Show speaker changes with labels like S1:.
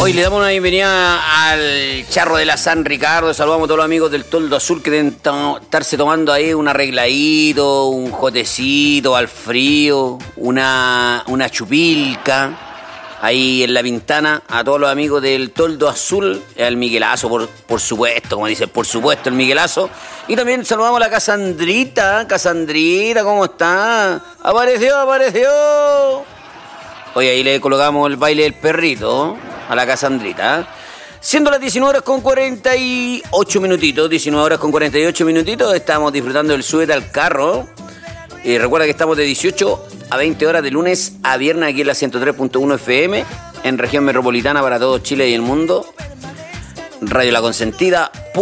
S1: Hoy le damos una bienvenida al Charro de la San Ricardo. Saludamos a todos los amigos del Toldo Azul que deben estarse tomando ahí un arregladito, un jotecito al frío, una chupilca. Ahí en La Pintana, a todos los amigos del Toldo Azul, al Miguelazo, por supuesto, como dice, por supuesto, el Miguelazo. Y también saludamos a la Casandrita. Casandrita, ¿cómo está? ¡Apareció! Hoy ahí le colocamos el baile del perrito a la Casandrita. Siendo las 19 horas con 48 minutitos, 19 horas con 48 minutitos, estamos disfrutando del Súbete al Carro. Y recuerda que estamos de 18 a 20 horas de lunes a viernes aquí en la 103.1 FM, en región metropolitana para todo Chile y el mundo. Radio La Consentida.cl.